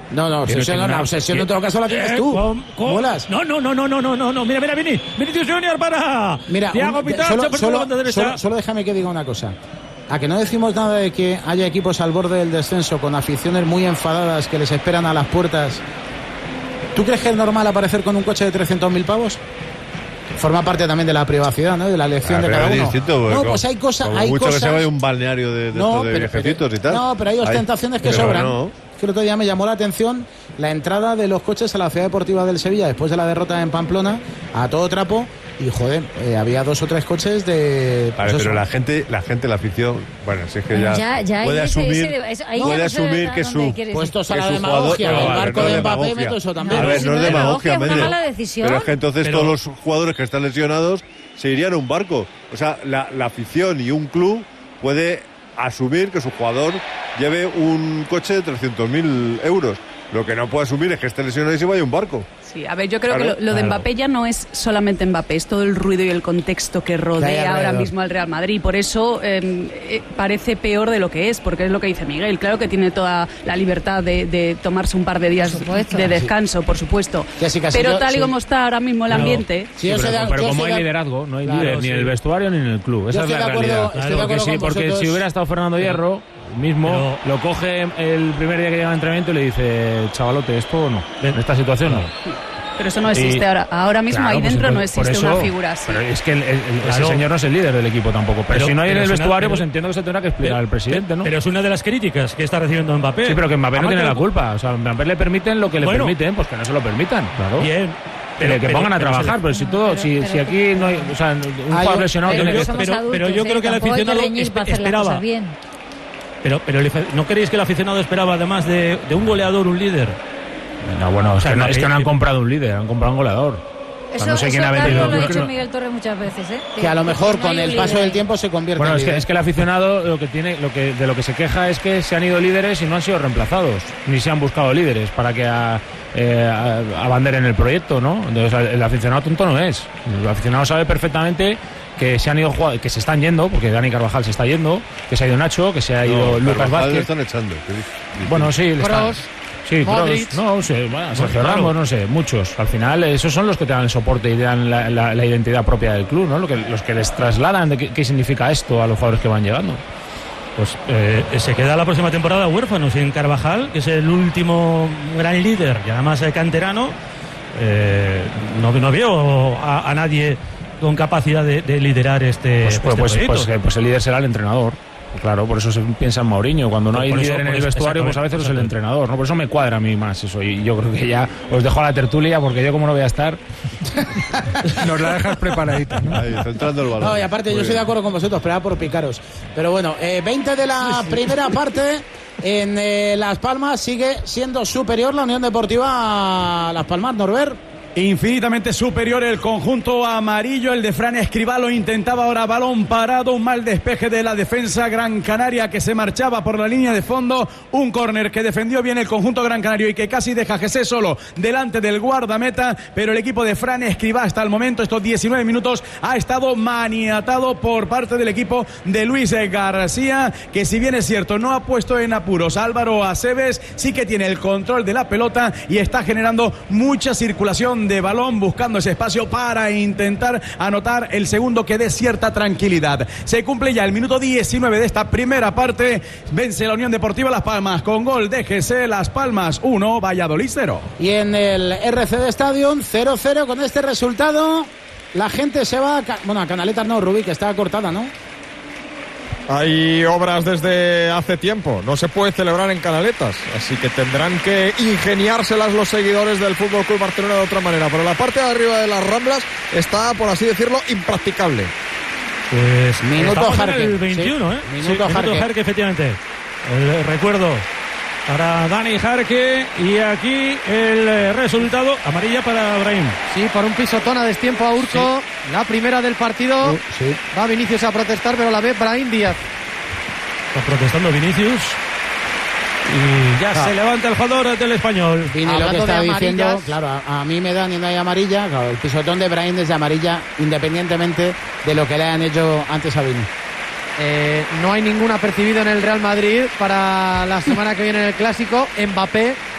No, obsesión en todo caso la tienes tú. ¿Molas? No. Mira, Vinicius Junior para Thiago Pinto. Solo déjame que diga una cosa. A que no decimos nada de que haya equipos al borde del descenso con aficiones muy enfadadas que les esperan a las puertas. ¿Tú crees que es normal aparecer con un coche de 300.000 pavos? Forma parte también de la privacidad, ¿no? De la elección de cada uno. Distinto, no, pues hay cosas. Hay mucho cosas... que se vaya a un balneario de viajecitos y tal. No, pero hay ostentaciones que sobran. No. Que el otro día me llamó la atención la entrada de los coches a la Ciudad Deportiva del Sevilla después de la derrota en Pamplona a todo trapo. Y joder, había 2 o 3 coches de... Vale, pero la gente, la afición, bueno, si es que ya puede asumir que su puestos a la demagogia, el barco de Mbappé, meto eso también. A ver, no es demagogia, pero es que entonces todos los jugadores que están lesionados se irían a un barco. O sea, la afición y un club puede asumir que su jugador lleve un coche de 300.000 euros. Lo que no puede asumir es que esté lesionado y se vaya a un barco. Sí, a ver, yo creo que lo de Mbappé ya no es solamente Mbappé, es todo el ruido y el contexto que rodea ahora mismo al Real Madrid. Por eso parece peor de lo que es, porque es lo que dice Miguel. Claro que tiene toda la libertad de tomarse un par de días de descanso, por supuesto. Pero tal y como está ahora mismo el ambiente... Pero como hay liderazgo, no hay líder ni en el vestuario ni en el club. Esa es la realidad. Porque si hubiera estado Fernando Hierro... mismo lo coge el primer día que llega al entrenamiento y le dice, chavalote, esto no, en esta situación no. Pero eso no existe ahora mismo, ahí dentro no existe una figura así. Pero es que ese señor no es el líder del equipo tampoco. Pero si no hay en el vestuario, pues entiendo que se tendrá que explicar al presidente, ¿no? Pero es una de las críticas que está recibiendo Mbappé. Sí, pero que Mbappé no tiene la culpa. O sea, a Mbappé le permiten lo que le permiten, pues que no se lo permitan, claro. Bien. Que pongan a trabajar, pero si aquí no hay, o sea, un jugador lesionado tiene que... Pero yo creo que el aficionado esperaba. Pero ¿no creéis que el aficionado esperaba, además de un goleador, un líder? No, bueno, es que no han comprado un líder, han comprado un goleador. Eso, no sé quién ha vendido. Lo ha dicho Miguel Torres muchas veces, que a lo mejor con el paso del tiempo se convierte en líder. Es que el aficionado de lo que se queja es que se han ido líderes y no han sido reemplazados, ni se han buscado líderes para que abanderen el proyecto, ¿no? Entonces, el aficionado tonto no es. El aficionado sabe perfectamente que se han ido jugadores, que se están yendo, porque Dani Carvajal se está yendo, que se ha ido Nacho, que se ha ido Lucas Vázquez. Le están echando. Bueno, sí, le están... Sí, Modric. No sé, bueno, Sergio Ramos, no sé, muchos. Al final, esos son los que te dan el soporte y te dan la identidad propia del club, ¿no? Los que les trasladan de qué significa esto a los jugadores que van llegando. Pues se queda la próxima temporada huérfano sin Carvajal, que es el último gran líder y además canterano. No veo a nadie con capacidad de liderar pues el líder será el entrenador. Claro, por eso se piensa en Mourinho. Cuando no hay líder en el vestuario, pues a veces es el entrenador, ¿no? Por eso me cuadra a mí más eso. Y yo creo que ya os dejo a la tertulia, porque yo como no voy a estar... Nos la dejas preparadita, ¿no? Ahí, centrando el balón. No, y aparte yo estoy de acuerdo con vosotros, pero era por picaros. Pero bueno, 20 de la primera parte. En Las Palmas sigue siendo superior la Unión Deportiva a Las Palmas, Norbert. Infinitamente superior el conjunto amarillo. El de Fran Escribá lo intentaba, ahora balón parado, un mal despeje de la defensa Gran Canaria que se marchaba por la línea de fondo, un córner que defendió bien el conjunto Gran Canario y que casi deja a Jesé solo delante del guardameta, pero el equipo de Fran Escribá hasta el momento, estos 19 minutos, ha estado maniatado por parte del equipo de Luis García, que si bien es cierto no ha puesto en apuros a Álvaro Aceves, sí que tiene el control de la pelota y está generando mucha circulación de balón, buscando ese espacio para intentar anotar el segundo que dé cierta tranquilidad. Se cumple ya el minuto 19 de esta primera parte. Vence la Unión Deportiva Las Palmas con gol de GC. Las Palmas 1, Valladolid 0. Y en el RCD Stadium 0-0 con este resultado. La gente se va a Canaletas no, Rubí, que está cortada, ¿no? Hay obras desde hace tiempo, no se puede celebrar en Canaletas, así que tendrán que ingeniárselas los seguidores del FC Barcelona de otra manera, pero la parte de arriba de las Ramblas está, por así decirlo, impracticable. Pues minuto Jarque, el 21, sí. Minuto Jarque, efectivamente. El recuerdo para Dani Jarque, y aquí el resultado, amarilla para Brahim. Sí, por un pisotón a destiempo a Urco, la primera del partido. Sí. Va Vinicius a protestar, pero la ve Brahim Díaz. Está protestando Vinicius y ya se levanta el jugador del Español. Vini lo que está diciendo, claro, a mí me dan y no hay amarilla, claro, el pisotón de Brahim es de amarilla independientemente de lo que le hayan hecho antes a Vini. No hay ningún apercibido en el Real Madrid para la semana que viene en el Clásico. Mbappé